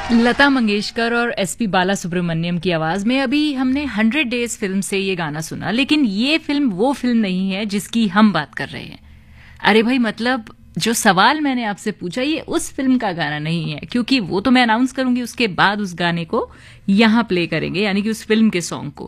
लता मंगेशकर और एसपी बाला सुब्रमण्यम की आवाज में अभी हमने 100 डेज फिल्म से ये गाना सुना, लेकिन ये फिल्म वो फिल्म नहीं है जिसकी हम बात कर रहे हैं। अरे भाई, मतलब जो सवाल मैंने आपसे पूछा ये उस फिल्म का गाना नहीं है, क्योंकि वो तो मैं अनाउंस करूंगी, उसके बाद उस गाने को यहां प्ले करेंगे, यानी कि उस फिल्म के सॉन्ग को।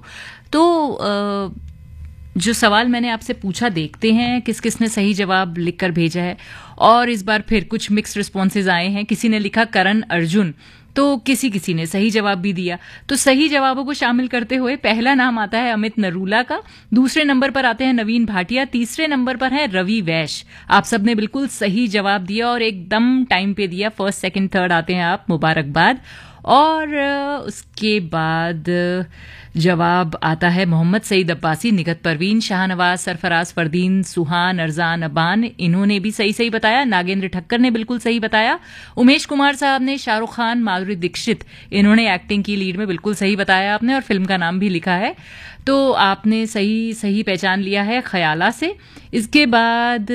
तो जो सवाल मैंने आपसे पूछा, देखते हैं किस किस ने सही जवाब लिखकर भेजा है। और इस बार फिर कुछ मिक्स रिस्पॉन्सेज आए हैं। किसी ने लिखा करण अर्जुन, तो किसी ने सही जवाब भी दिया। तो सही जवाबों को शामिल करते हुए पहला नाम आता है अमित नरूला का, दूसरे नंबर पर आते हैं नवीन भाटिया, तीसरे नंबर पर है रवि वैश्य। आप सबने बिल्कुल सही जवाब दिया और एकदम टाइम पे दिया। फर्स्ट सेकंड थर्ड आते हैं आप, मुबारकबाद। और उसके बाद जवाब आता है मोहम्मद सईद अब्बासी, निगत परवीन, शाहनवाज, सरफराज, फरदीन, सुहान, अरजान, अबान, इन्होंने भी सही बताया। नागेंद्र ठक्कर ने बिल्कुल सही बताया। उमेश कुमार साहब ने शाहरुख खान, माधुरी दीक्षित, इन्होंने एक्टिंग की लीड में बिल्कुल सही बताया आपने, और फिल्म का नाम भी लिखा है। तो आपने सही पहचान लिया है ख्याला से। इसके बाद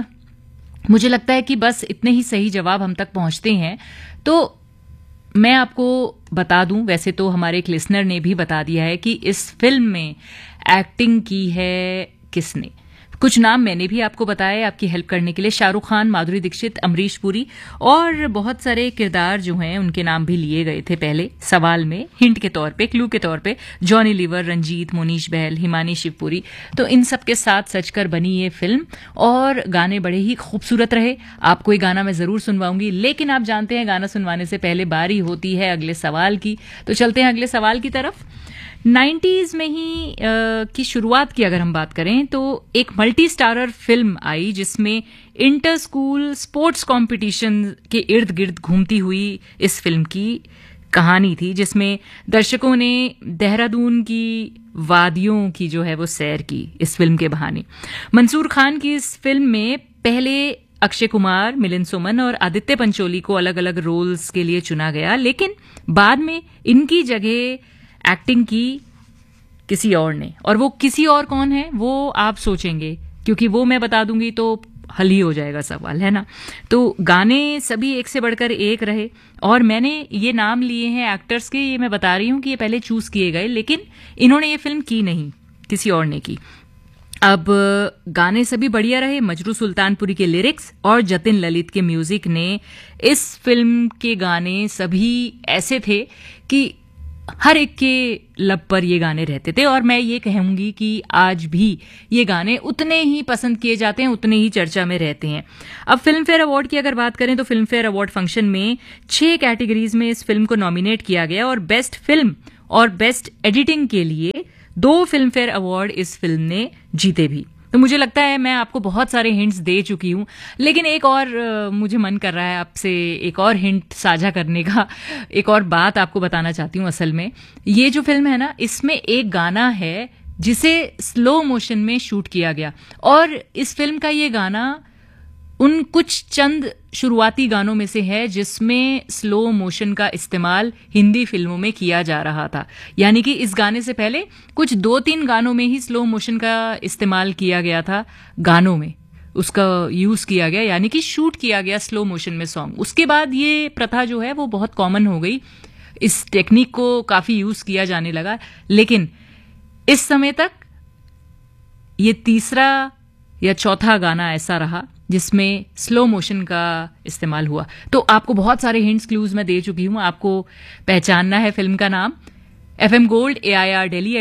मुझे लगता है कि बस इतने ही सही जवाब हम तक पहुंचते हैं। तो मैं आपको बता दूं, वैसे तो हमारे एक लिसनर ने भी बता दिया है कि इस फिल्म में एक्टिंग की है किसने। कुछ नाम मैंने भी आपको बताया आपकी हेल्प करने के लिए। शाहरुख खान, माधुरी दीक्षित, अमरीश पुरी, और बहुत सारे किरदार जो हैं उनके नाम भी लिए गए थे पहले सवाल में, हिंट के तौर पे, क्लू के तौर पे। जॉनी लीवर, रंजीत, मोनीश बहल, हिमानी शिवपुरी, तो इन सब के साथ सजकर बनी ये फिल्म। और गाने बड़े ही खूबसूरत रहे। आपको ये गाना मैं जरूर सुनवाऊंगी, लेकिन आप जानते हैं गाना सुनवाने से पहले बारी होती है अगले सवाल की। तो चलते हैं अगले सवाल की तरफ। 90s में ही की शुरुआत की अगर हम बात करें तो एक मल्टी स्टारर फिल्म आई जिसमें इंटर स्कूल स्पोर्ट्स कंपटीशन के इर्द गिर्द घूमती हुई इस फिल्म की कहानी थी, जिसमें दर्शकों ने देहरादून की वादियों की जो है वो सैर की इस फिल्म के बहाने। मंसूर खान की इस फिल्म में पहले अक्षय कुमार, मिलिंद सोमन और आदित्य पंचोली को अलग अलग रोल्स के लिए चुना गया, लेकिन बाद में इनकी जगह एक्टिंग की किसी और ने। और वो किसी और कौन है वो आप सोचेंगे, क्योंकि वो मैं बता दूंगी तो हल ही हो जाएगा सवाल, है ना। तो गाने सभी एक से बढ़कर एक रहे, और मैंने ये नाम लिए हैं एक्टर्स के, ये मैं बता रही हूं कि ये पहले चूज किए गए, लेकिन इन्होंने ये फिल्म की नहीं, किसी और ने की। अब गाने सभी बढ़िया रहे। मजरू सुल्तानपुरी के लिरिक्स और जतिन ललित के म्यूजिक ने इस फिल्म के गाने सभी ऐसे थे कि हर एक के लब पर ये गाने रहते थे, और मैं ये कहूंगी कि आज भी ये गाने उतने ही पसंद किए जाते हैं, उतने ही चर्चा में रहते हैं। अब फिल्म फेयर अवार्ड की अगर बात करें तो फिल्म फेयर अवार्ड फंक्शन में 6 कैटेगरीज में इस फिल्म को नॉमिनेट किया गया, और बेस्ट फिल्म और बेस्ट एडिटिंग के लिए 2 फिल्म फेयर अवार्ड इस फिल्म ने जीते भी। तो मुझे लगता है मैं आपको बहुत सारे हिंट्स दे चुकी हूं, लेकिन एक और मुझे मन कर रहा है आपसे एक और हिंट साझा करने का। एक और बात आपको बताना चाहती हूं। असल में ये जो फिल्म है ना, इसमें एक गाना है जिसे स्लो मोशन में शूट किया गया, और इस फिल्म का ये गाना उन कुछ चंद शुरुआती गानों में से है जिसमें स्लो मोशन का इस्तेमाल हिंदी फिल्मों में किया जा रहा था। यानी कि इस गाने से पहले कुछ 2-3 गानों में ही स्लो मोशन का इस्तेमाल किया गया था, गानों में उसका यूज किया गया, यानी कि शूट किया गया स्लो मोशन में सॉन्ग। उसके बाद ये प्रथा जो है वो बहुत कॉमन हो गई, इस टेक्निक को काफी यूज किया जाने लगा, लेकिन इस समय तक ये तीसरा या चौथा गाना ऐसा रहा जिसमें स्लो मोशन का इस्तेमाल हुआ। तो आपको बहुत सारे हिंट्स, क्लूज मैं दे चुकी हूं। आपको पहचानना है फिल्म का नाम। FM gold AIR Delhi